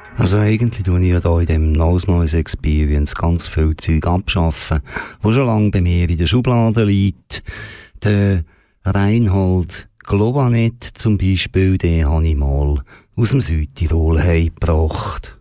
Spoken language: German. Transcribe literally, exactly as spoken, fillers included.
Also eigentlich tue ich ja da in dem Nose Noise Experience ganz viel Zeug abschaffen, wo schon lange bei mir in der Schublade liegt. Der Reinhold Glovanet zum Beispiel, den habe ich mal aus dem Südtirol heimgebracht.